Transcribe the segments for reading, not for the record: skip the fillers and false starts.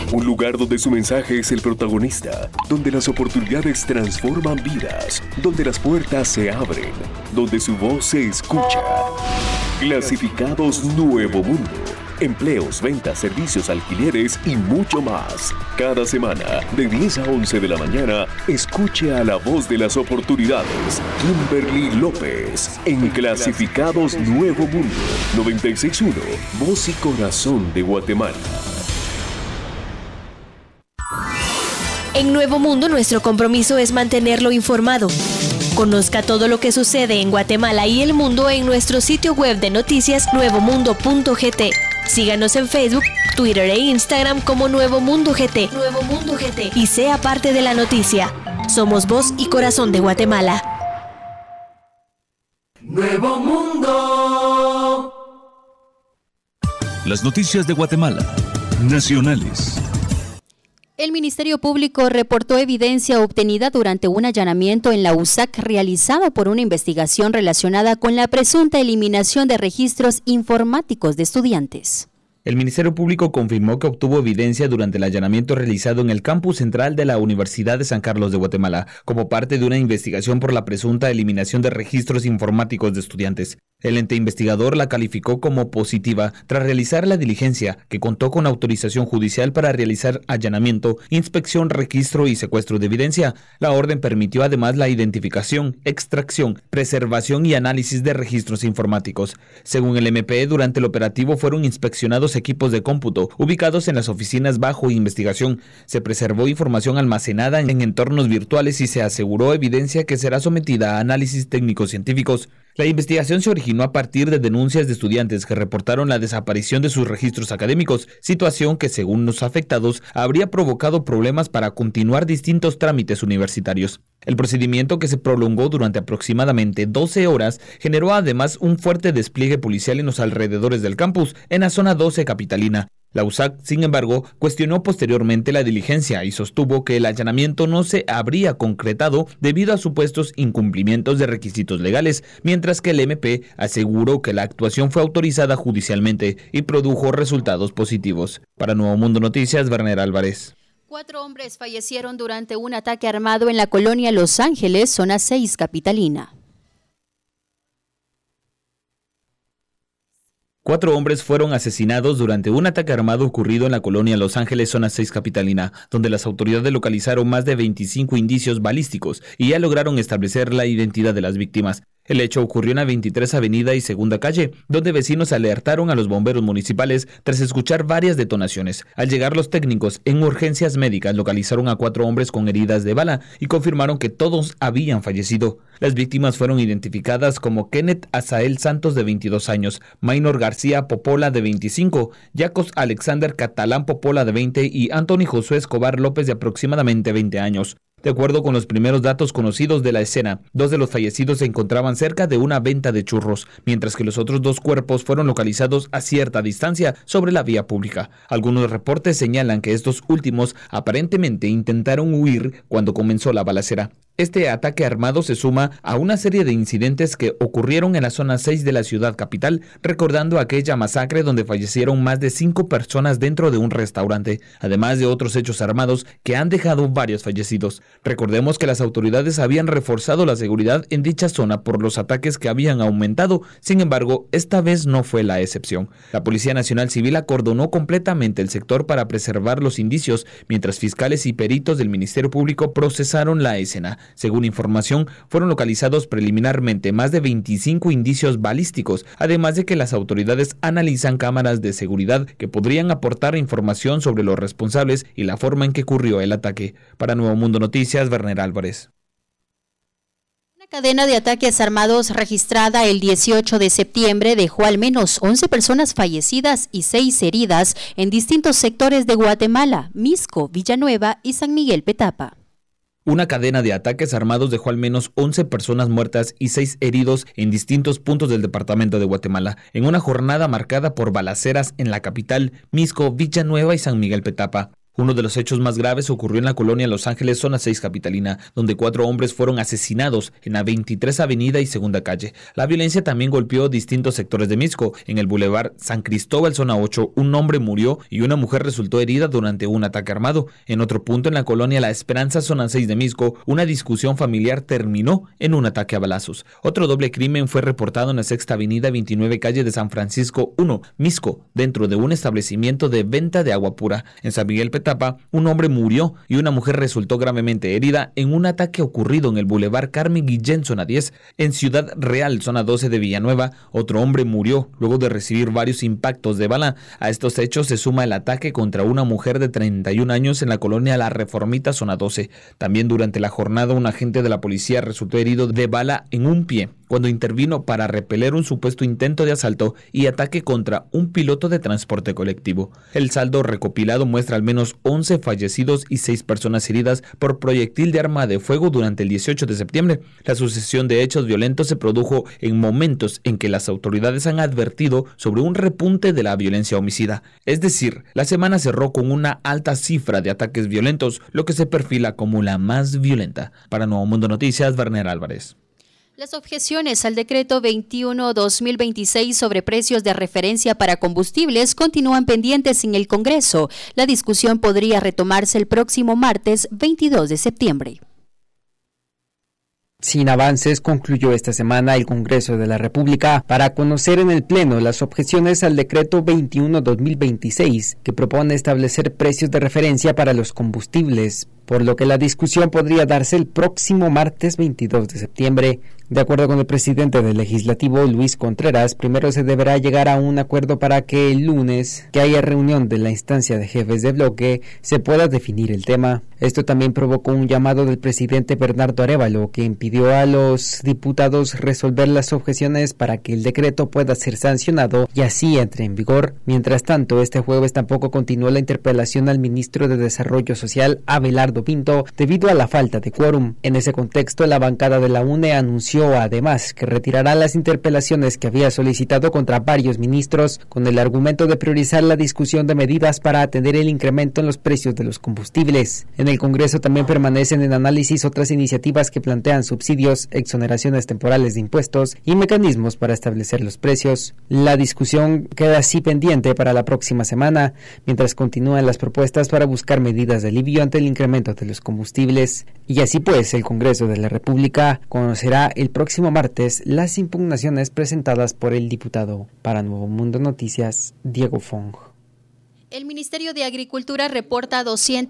un lugar donde su mensaje es el protagonista, donde las oportunidades transforman vidas, donde las puertas se abren, donde su voz se escucha. Clasificados Nuevo Mundo. Empleos, ventas, servicios, alquileres y mucho más. Cada semana, de 10 a 11 de la mañana, escuche a la voz de las oportunidades, Kimberly López, en Clasificados Nuevo Mundo, 96.1, Voz y Corazón de Guatemala. En Nuevo Mundo, nuestro compromiso es mantenerlo informado. Conozca todo lo que sucede en Guatemala y el mundo en nuestro sitio web de noticias nuevomundo.gt. Síganos en Facebook, Twitter e Instagram como Nuevo Mundo GT. Nuevo Mundo GT. Y sea parte de la noticia. Somos voz y corazón de Guatemala. Nuevo Mundo. Las noticias de Guatemala. Nacionales. El Ministerio Público reportó evidencia obtenida durante un allanamiento en la USAC realizado por una investigación relacionada con la presunta eliminación de registros informáticos de estudiantes. El Ministerio Público confirmó que obtuvo evidencia durante el allanamiento realizado en el campus central de la Universidad de San Carlos de Guatemala, como parte de una investigación por la presunta eliminación de registros informáticos de estudiantes. El ente investigador la calificó como positiva tras realizar la diligencia, que contó con autorización judicial para realizar allanamiento, inspección, registro y secuestro de evidencia. La orden permitió además la identificación, extracción, preservación y análisis de registros informáticos. Según el MP, durante el operativo fueron inspeccionados equipos de cómputo ubicados en las oficinas bajo investigación. Se preservó información almacenada en entornos virtuales y se aseguró evidencia que será sometida a análisis técnicos científicos. La investigación se originó a partir de denuncias de estudiantes que reportaron la desaparición de sus registros académicos, situación que, según los afectados, habría provocado problemas para continuar distintos trámites universitarios. El procedimiento, que se prolongó durante aproximadamente 12 horas, generó además un fuerte despliegue policial en los alrededores del campus, en la zona 12 capitalina. La USAC, sin embargo, cuestionó posteriormente la diligencia y sostuvo que el allanamiento no se habría concretado debido a supuestos incumplimientos de requisitos legales, mientras que el MP aseguró que la actuación fue autorizada judicialmente y produjo resultados positivos. Para Nuevo Mundo Noticias, Werner Álvarez. 4 hombres fallecieron durante un ataque armado en la colonia Los Ángeles, zona 6 capitalina. 4 hombres fueron asesinados durante un ataque armado ocurrido en la colonia Los Ángeles, zona 6 capitalina, donde las autoridades localizaron más de 25 indicios balísticos y ya lograron establecer la identidad de las víctimas. El hecho ocurrió en la 23 Avenida y Segunda Calle, donde vecinos alertaron a los bomberos municipales tras escuchar varias detonaciones. Al llegar los técnicos en urgencias médicas localizaron a 4 hombres con heridas de bala y confirmaron que todos habían fallecido. Las víctimas fueron identificadas como Kenneth Azael Santos, de 22 años, Maynor García Popola, de 25, Yacos Alexander Catalán Popola, de 20 y Anthony Josué Escobar López, de aproximadamente 20 años. De acuerdo con los primeros datos conocidos de la escena, 2 de los fallecidos se encontraban cerca de una venta de churros, mientras que los otros 2 cuerpos fueron localizados a cierta distancia sobre la vía pública. Algunos reportes señalan que estos últimos aparentemente intentaron huir cuando comenzó la balacera. Este ataque armado se suma a una serie de incidentes que ocurrieron en la zona 6 de la ciudad capital, recordando aquella masacre donde fallecieron más de 5 personas dentro de un restaurante, además de otros hechos armados que han dejado varios fallecidos. Recordemos que las autoridades habían reforzado la seguridad en dicha zona por los ataques que habían aumentado, sin embargo, esta vez no fue la excepción. La Policía Nacional Civil acordonó completamente el sector para preservar los indicios, mientras fiscales y peritos del Ministerio Público procesaron la escena. Según información, fueron localizados preliminarmente más de 25 indicios balísticos, además de que las autoridades analizan cámaras de seguridad que podrían aportar información sobre los responsables y la forma en que ocurrió el ataque. Para Nuevo Mundo Noticias, Werner Álvarez. Una cadena de ataques armados registrada el 18 de septiembre dejó al menos 11 personas fallecidas y 6 heridas en distintos sectores de Guatemala, Mixco, Villanueva y San Miguel Petapa. Una cadena de ataques armados dejó al menos 11 personas muertas y 6 heridos en distintos puntos del departamento de Guatemala, en una jornada marcada por balaceras en la capital, Mixco, Villanueva y San Miguel Petapa. Uno de los hechos más graves ocurrió en la colonia Los Ángeles, zona 6 capitalina, donde 4 hombres fueron asesinados en la 23 Avenida y Segunda Calle. La violencia también golpeó distintos sectores de Misco. En el Boulevard San Cristóbal, zona 8, un hombre murió y una mujer resultó herida durante un ataque armado. En otro punto, en la colonia La Esperanza, zona 6 de Misco, una discusión familiar terminó en un ataque a balazos. Otro doble crimen fue reportado en la 6ª Avenida 29 Calle de San Francisco 1, Misco, dentro de un establecimiento de venta de agua pura. En San Miguel Petapa, un hombre murió y una mujer resultó gravemente herida en un ataque ocurrido en el Boulevard Carmen Guillén, zona 10. En Ciudad Real, zona 12 de Villanueva, otro hombre murió luego de recibir varios impactos de bala. A estos hechos se suma el ataque contra una mujer de 31 años en la colonia La Reformita, zona 12. También durante la jornada, un agente de la policía resultó herido de bala en un pie cuando intervino para repeler un supuesto intento de asalto y ataque contra un piloto de transporte colectivo. El saldo recopilado muestra al menos 11 fallecidos y 6 personas heridas por proyectil de arma de fuego durante el 18 de septiembre. La sucesión de hechos violentos se produjo en momentos en que las autoridades han advertido sobre un repunte de la violencia homicida. Es decir, la semana cerró con una alta cifra de ataques violentos, lo que se perfila como la más violenta. Para Nuevo Mundo Noticias, Werner Álvarez. Las objeciones al decreto 21/2026 sobre precios de referencia para combustibles continúan pendientes en el Congreso. La discusión podría retomarse el próximo martes 22 de septiembre. Sin avances, concluyó esta semana el Congreso de la República para conocer en el Pleno las objeciones al decreto 21/2026, que propone establecer precios de referencia para los combustibles, por lo que la discusión podría darse el próximo martes 22 de septiembre. De acuerdo con el presidente del Legislativo, Luis Contreras, primero se deberá llegar a un acuerdo para que el lunes, que haya reunión de la instancia de jefes de bloque, se pueda definir el tema. Esto también provocó un llamado del presidente Bernardo Arévalo, que impidió a los diputados resolver las objeciones para que el decreto pueda ser sancionado y así entre en vigor. Mientras tanto, este jueves tampoco continuó la interpelación al ministro de Desarrollo Social, Abelardo Pinto, debido a la falta de quórum. En ese contexto, la bancada de la UNE anunció además que retirará las interpelaciones que había solicitado contra varios ministros con el argumento de priorizar la discusión de medidas para atender el incremento en los precios de los combustibles. En el Congreso también permanecen en análisis otras iniciativas que plantean subsidios, exoneraciones temporales de impuestos y mecanismos para establecer los precios. La discusión queda así pendiente para la próxima semana, mientras continúan las propuestas para buscar medidas de alivio ante el incremento de los combustibles. Y así pues, el Congreso de la República conocerá el próximo martes las impugnaciones presentadas por el diputado. Para Nuevo Mundo Noticias, Diego Fong. El Ministerio de Agricultura reporta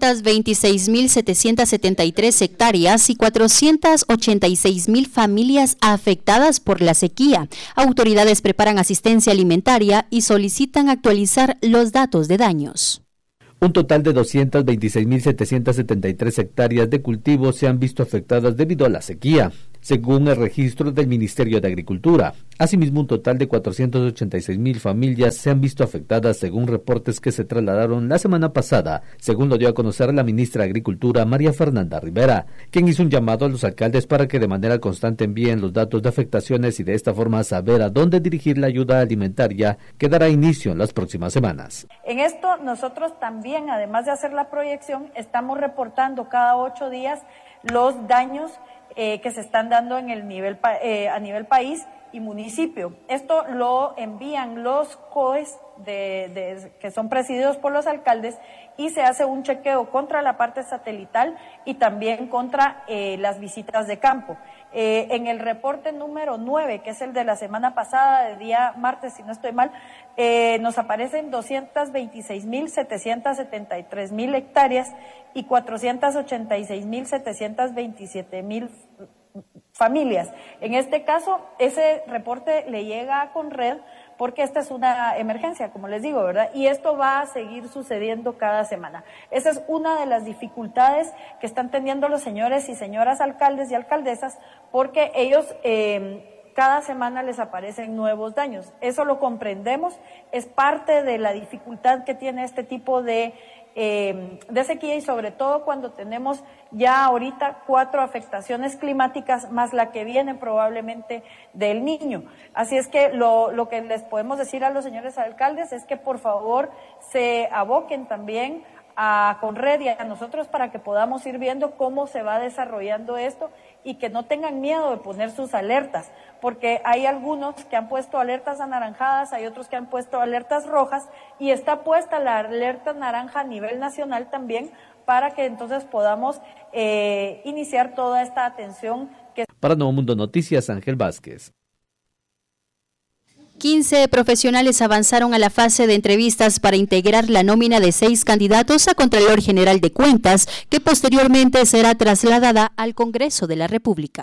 226.773 hectáreas y 486.000 familias afectadas por la sequía. Autoridades preparan asistencia alimentaria y solicitan actualizar los datos de daños. Un total de 226.773 hectáreas de cultivos se han visto afectadas debido a la sequía, según el registro del Ministerio de Agricultura. Asimismo, un total de 486.000 familias se han visto afectadas según reportes que se trasladaron la semana pasada, según lo dio a conocer la ministra de Agricultura, María Fernanda Rivera, quien hizo un llamado a los alcaldes para que de manera constante envíen los datos de afectaciones y de esta forma saber a dónde dirigir la ayuda alimentaria que dará inicio en las próximas semanas. En esto nosotros también, además de hacer la proyección, estamos reportando cada 8 días los daños que se están dando en el nivel a nivel país y municipio. Esto lo envían los COEs que son presididos por los alcaldes y se hace un chequeo contra la parte satelital y también contra las visitas de campo. En el reporte número 9, que es el de la semana pasada, de día martes, si no estoy mal, nos aparecen 226.773.000 hectáreas y 486.727.000 familias. En este caso, ese reporte le llega a Conred porque esta es una emergencia, como les digo, ¿verdad? Y esto va a seguir sucediendo cada semana. Esa es una de las dificultades que están teniendo los señores y señoras alcaldes y alcaldesas, porque ellos cada semana les aparecen nuevos daños. Eso lo comprendemos, es parte de la dificultad que tiene este tipo de sequía, y sobre todo cuando tenemos ya ahorita 4 afectaciones climáticas más la que viene probablemente del Niño. Así es que lo que les podemos decir a los señores alcaldes es que por favor se aboquen también a Conred y a nosotros para que podamos ir viendo cómo se va desarrollando esto y que no tengan miedo de poner sus alertas, porque hay algunos que han puesto alertas anaranjadas, hay otros que han puesto alertas rojas y está puesta la alerta naranja a nivel nacional también para que entonces podamos iniciar toda esta atención. Para Nuevo Mundo Noticias, Ángel Vázquez. 15 profesionales avanzaron a la fase de entrevistas para integrar la nómina de 6 candidatos a Contralor General de Cuentas, que posteriormente será trasladada al Congreso de la República.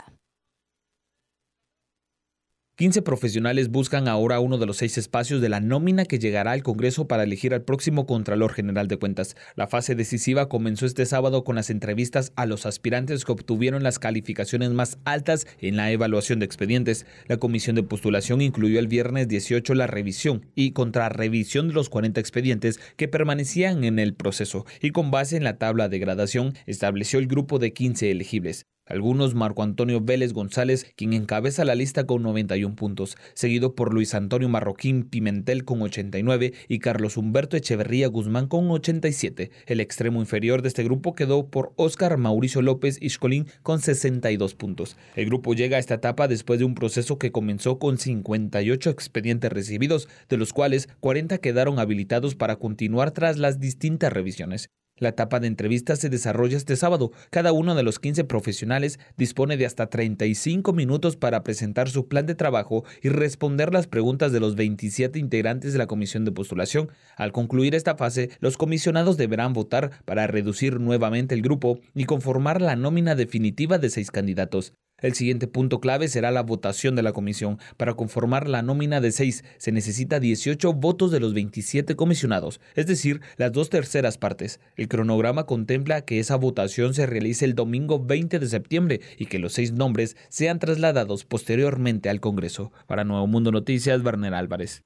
15 profesionales buscan ahora uno de los 6 espacios de la nómina que llegará al Congreso para elegir al próximo Contralor General de Cuentas. La fase decisiva comenzó este sábado con las entrevistas a los aspirantes que obtuvieron las calificaciones más altas en la evaluación de expedientes. La comisión de postulación incluyó el viernes 18 la revisión y contrarrevisión de los 40 expedientes que permanecían en el proceso y con base en la tabla de gradación estableció el grupo de 15 elegibles. Algunos: Marco Antonio Vélez González, quien encabeza la lista con 91 puntos, seguido por Luis Antonio Marroquín Pimentel con 89 y Carlos Humberto Echeverría Guzmán con 87. El extremo inferior de este grupo quedó por Óscar Mauricio López Ixcolín con 62 puntos. El grupo llega a esta etapa después de un proceso que comenzó con 58 expedientes recibidos, de los cuales 40 quedaron habilitados para continuar tras las distintas revisiones. La etapa de entrevistas se desarrolla este sábado. Cada uno de los 15 profesionales dispone de hasta 35 minutos para presentar su plan de trabajo y responder las preguntas de los 27 integrantes de la comisión de postulación. Al concluir esta fase, los comisionados deberán votar para reducir nuevamente el grupo y conformar la nómina definitiva de 6 candidatos. El siguiente punto clave será la votación de la comisión. Para conformar la nómina de 6 se necesita 18 votos de los 27 comisionados, es decir, las 2/3 partes. El cronograma contempla que esa votación se realice el domingo 20 de septiembre y que los 6 nombres sean trasladados posteriormente al Congreso. Para Nuevo Mundo Noticias, Werner Álvarez.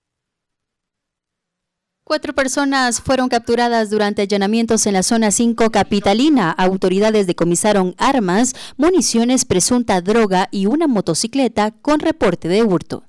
4 personas fueron capturadas durante allanamientos en la zona 5 capitalina. Autoridades decomisaron armas, municiones, presunta droga y una motocicleta con reporte de hurto.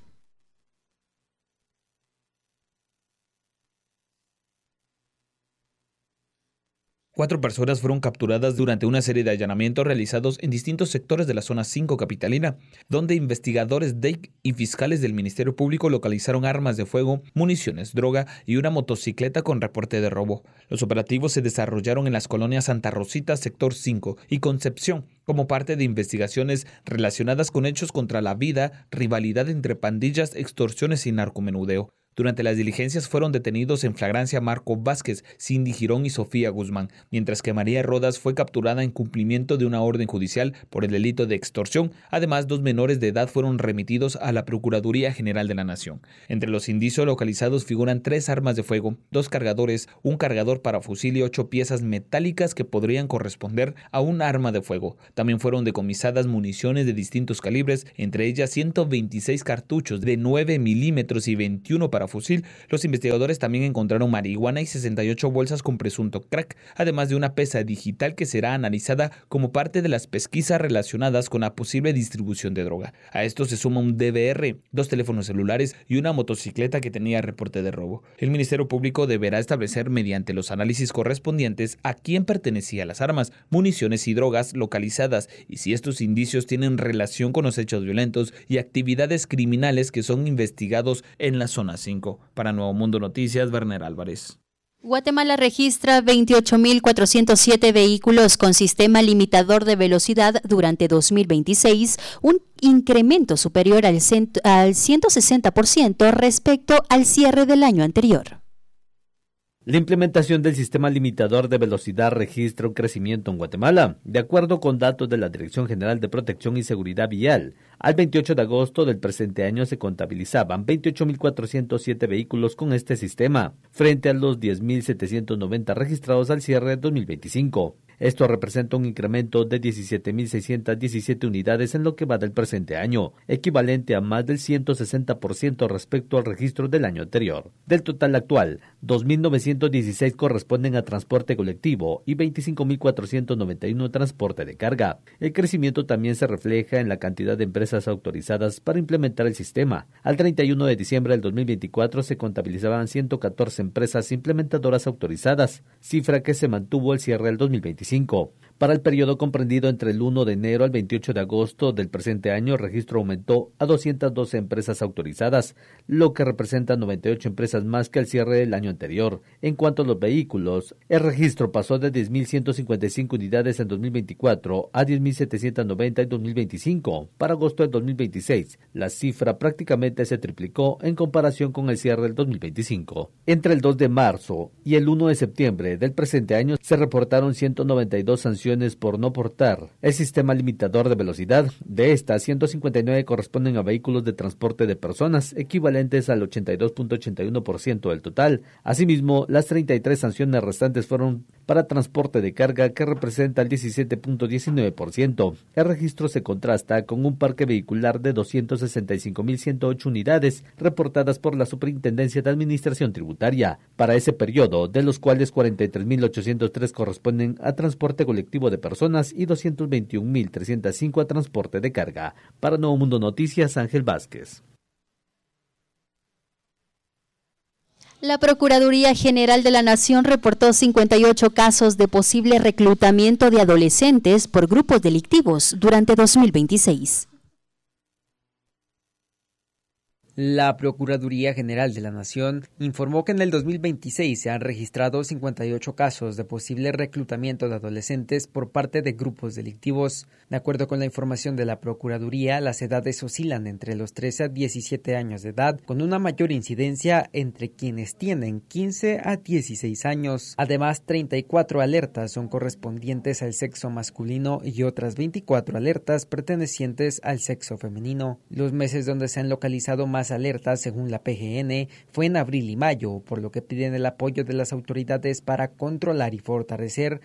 Cuatro personas fueron capturadas durante una serie de allanamientos realizados en distintos sectores de la zona 5 capitalina, donde investigadores DEIC y fiscales del Ministerio Público localizaron armas de fuego, municiones, droga y una motocicleta con reporte de robo. Los operativos se desarrollaron en las colonias Santa Rosita, sector 5 y Concepción, como parte de investigaciones relacionadas con hechos contra la vida, rivalidad entre pandillas, extorsiones y narcomenudeo. Durante las diligencias fueron detenidos en flagrancia Marco Vázquez, Cindy Girón y Sofía Guzmán, mientras que María Rodas fue capturada en cumplimiento de una orden judicial por el delito de extorsión. Además, 2 menores de edad fueron remitidos a la Procuraduría General de la Nación. Entre los indicios localizados figuran 3 armas de fuego, 2 cargadores, un cargador para fusil y 8 piezas metálicas que podrían corresponder a un arma de fuego. También fueron decomisadas municiones de distintos calibres, entre ellas 126 cartuchos de 9 milímetros y 21 para fusil. Los investigadores también encontraron marihuana y 68 bolsas con presunto crack, además de una pesa digital que será analizada como parte de las pesquisas relacionadas con la posible distribución de droga. A esto se suma un DVR, 2 teléfonos celulares y una motocicleta que tenía reporte de robo. El Ministerio Público deberá establecer mediante los análisis correspondientes a quién pertenecían las armas, municiones y drogas localizadas y si estos indicios tienen relación con los hechos violentos y actividades criminales que son investigados en la zona 5. Para Nuevo Mundo Noticias, Werner Álvarez. Guatemala registra 28.407 vehículos con sistema limitador de velocidad durante 2026, un incremento superior al 160% respecto al cierre del año anterior. La implementación del sistema limitador de velocidad registra un crecimiento en Guatemala. De acuerdo con datos de la Dirección General de Protección y Seguridad Vial, al 28 de agosto del presente año se contabilizaban 28.407 vehículos con este sistema, frente a los 10.790 registrados al cierre de 2025. Esto representa un incremento de 17.617 unidades en lo que va del presente año, equivalente a más del 160% respecto al registro del año anterior. Del total actual, 2.916 corresponden a transporte colectivo y 25.491 transporte de carga. El crecimiento también se refleja en la cantidad de empresas autorizadas para implementar el sistema. Al 31 de diciembre del 2024 se contabilizaban 114 empresas implementadoras autorizadas, cifra que se mantuvo al cierre del 2025. Para el periodo comprendido entre el 1 de enero al 28 de agosto del presente año, el registro aumentó a 212 empresas autorizadas, lo que representa 98 empresas más que al cierre del año anterior. En cuanto a los vehículos, el registro pasó de 10.155 unidades en 2024 a 10.790 en 2025. Para agosto del 2026, la cifra prácticamente se triplicó en comparación con el cierre del 2025. Entre el 2 de marzo y el 1 de septiembre del presente año se reportaron 192 sanciones por no portar el sistema limitador de velocidad. De estas, 159 corresponden a vehículos de transporte de personas, equivalentes al 82.81% del total. Asimismo, las 33 sanciones restantes fueron para transporte de carga, que representa el 17.19%. El registro se contrasta con un parque vehicular de 265.108 unidades reportadas por la Superintendencia de Administración Tributaria para ese periodo, de los cuales 43.803 corresponden a transporte colectivo de personas y 221.305 a transporte de carga. Para Nuevo Mundo Noticias, Ángel Vázquez. La Procuraduría General de la Nación reportó 58 casos de posible reclutamiento de adolescentes por grupos delictivos durante 2026. La Procuraduría General de la Nación informó que en el 2026 se han registrado 58 casos de posible reclutamiento de adolescentes por parte de grupos delictivos. De acuerdo con la información de la Procuraduría, las edades oscilan entre los 13 a 17 años de edad, con una mayor incidencia entre quienes tienen 15 a 16 años. Además, 34 alertas son correspondientes al sexo masculino y otras 24 alertas pertenecientes al sexo femenino. Los meses donde se han localizado más alertas, según la PGN, fue en abril y mayo, por lo que piden el apoyo de las autoridades para controlar y fortalecer,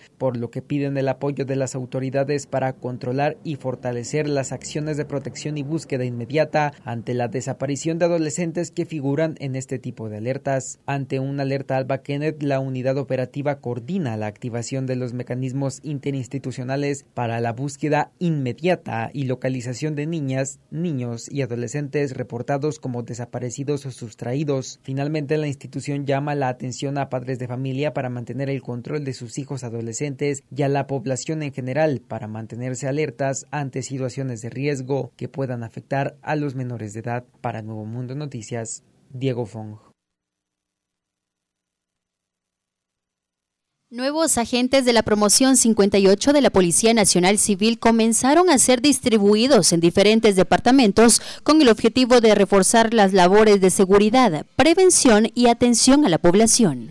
las acciones de protección y búsqueda inmediata ante la desaparición de adolescentes que figuran en este tipo de alertas. Ante una alerta Alba Kenneth, la unidad operativa coordina la activación de los mecanismos interinstitucionales para la búsqueda inmediata y localización de niñas, niños y adolescentes reportados como desaparecidos o sustraídos. Finalmente, la institución llama la atención a padres de familia para mantener el control de sus hijos adolescentes y a la población en general para mantenerse alertas ante situaciones de riesgo que puedan afectar a los menores de edad. Para Nuevo Mundo Noticias, Diego Fong. Nuevos agentes de la promoción 58 de la Policía Nacional Civil comenzaron a ser distribuidos en diferentes departamentos con el objetivo de reforzar las labores de seguridad, prevención y atención a la población.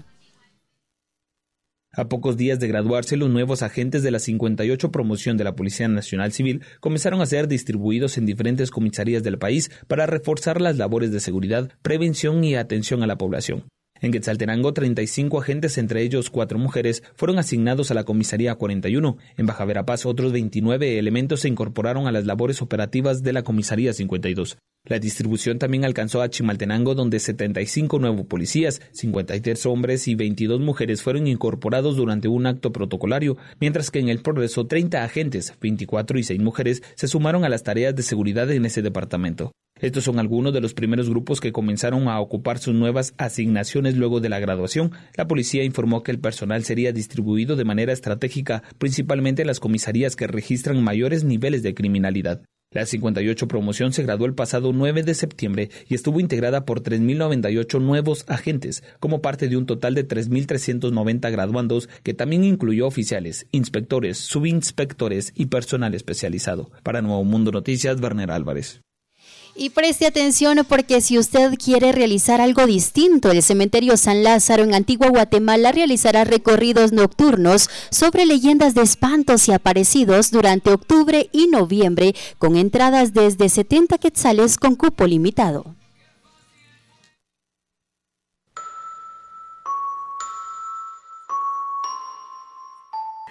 A pocos días de graduarse, los nuevos agentes de la 58 promoción de la Policía Nacional Civil comenzaron a ser distribuidos en diferentes comisarías del país para reforzar las labores de seguridad, prevención y atención a la población. En Quetzaltenango, 35 agentes, entre ellos 4 mujeres, fueron asignados a la Comisaría 41. En Baja Verapaz, otros 29 elementos se incorporaron a las labores operativas de la Comisaría 52. La distribución también alcanzó a Chimaltenango, donde 75 nuevos policías, 53 hombres y 22 mujeres fueron incorporados durante un acto protocolario, mientras que en El Progreso 30 agentes, 24 y 6 mujeres, se sumaron a las tareas de seguridad en ese departamento. Estos son algunos de los primeros grupos que comenzaron a ocupar sus nuevas asignaciones luego de la graduación. La policía informó que el personal sería distribuido de manera estratégica, principalmente en las comisarías que registran mayores niveles de criminalidad. La 58 promoción se graduó el pasado 9 de septiembre y estuvo integrada por 3.098 nuevos agentes, como parte de un total de 3.390 graduandos, que también incluyó oficiales, inspectores, subinspectores y personal especializado. Para Nuevo Mundo Noticias, Werner Álvarez. Y preste atención porque si usted quiere realizar algo distinto, el Cementerio San Lázaro en Antigua Guatemala realizará recorridos nocturnos sobre leyendas de espantos y aparecidos durante octubre y noviembre con entradas desde 70 quetzales con cupo limitado.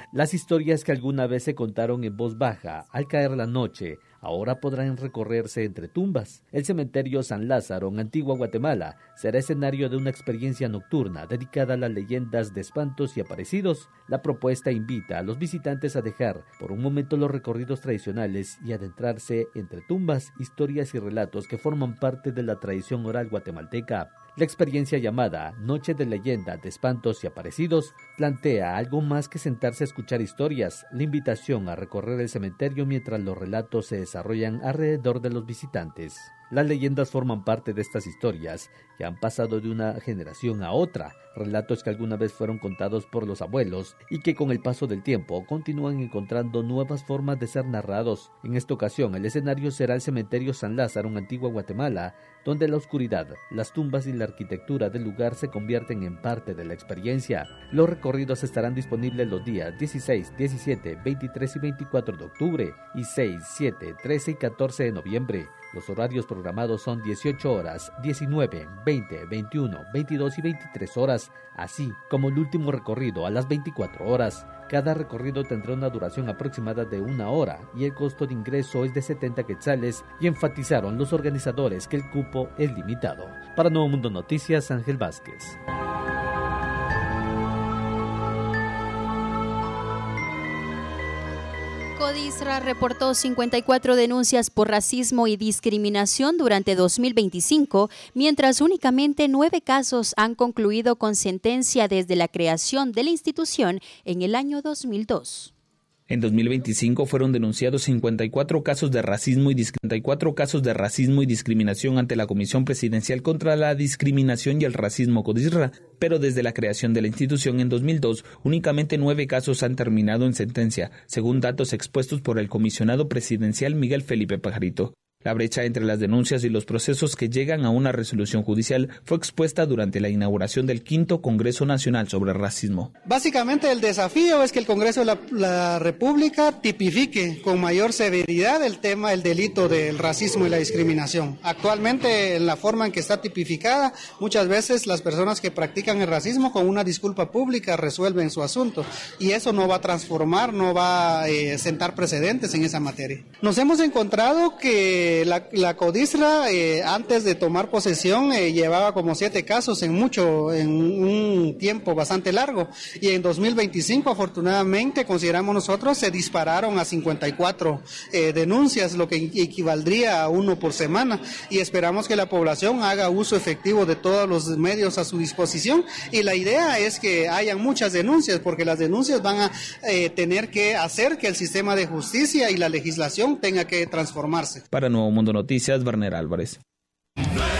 Las historias que alguna vez se contaron en voz baja al caer la noche, ahora podrán recorrerse entre tumbas. El cementerio San Lázaro en Antigua Guatemala será escenario de una experiencia nocturna dedicada a las leyendas de espantos y aparecidos. La propuesta invita a los visitantes a dejar por un momento los recorridos tradicionales y adentrarse entre tumbas, historias y relatos que forman parte de la tradición oral guatemalteca. La experiencia llamada Noche de Leyenda de Espantos y Aparecidos plantea algo más que sentarse a escuchar historias, la invitación a recorrer el cementerio mientras los relatos se desarrollan alrededor de los visitantes. Las leyendas forman parte de estas historias que han pasado de una generación a otra, relatos que alguna vez fueron contados por los abuelos y que con el paso del tiempo continúan encontrando nuevas formas de ser narrados. En esta ocasión, el escenario será el cementerio San Lázaro en Antigua Guatemala, donde la oscuridad, las tumbas y la arquitectura del lugar se convierten en parte de la experiencia. Los recorridos estarán disponibles los días 16, 17, 23 y 24 de octubre y 6, 7, 13 y 14 de noviembre. Los horarios programados son 18 horas, 19, 20, 21, 22 y 23 horas, así como el último recorrido a las 24 horas. Cada recorrido tendrá una duración aproximada de 1 hora y el costo de ingreso es de 70 quetzales y enfatizaron los organizadores que el cupo es limitado. Para Nuevo Mundo Noticias, Ángel Vázquez. Codisra reportó 54 denuncias por racismo y discriminación durante 2025, mientras únicamente 9 casos han concluido con sentencia desde la creación de la institución en el año 2002. En 2025 fueron denunciados 54 casos de racismo y discriminación ante la Comisión Presidencial contra la Discriminación y el Racismo Codisra, pero desde la creación de la institución en 2002, únicamente 9 casos han terminado en sentencia, según datos expuestos por el comisionado presidencial Miguel Felipe Pajarito. La brecha entre las denuncias y los procesos que llegan a una resolución judicial fue expuesta durante la inauguración del 5º Congreso Nacional sobre Racismo. Básicamente el desafío es que el Congreso de la República tipifique con mayor severidad el delito del racismo y la discriminación. Actualmente, en la forma en que está tipificada, muchas veces las personas que practican el racismo con una disculpa pública resuelven su asunto y eso no va a transformar, no va a sentar precedentes en esa materia. Nos hemos encontrado que la Codisra antes de tomar posesión llevaba como 7 casos en un tiempo bastante largo y en 2025 afortunadamente consideramos nosotros se dispararon a 54 denuncias, lo que equivaldría a 1 por semana y esperamos que la población haga uso efectivo de todos los medios a su disposición y la idea es que hayan muchas denuncias porque las denuncias van a tener que hacer que el sistema de justicia y la legislación tenga que transformarse. Para Nuevo Mundo Noticias, Werner Álvarez.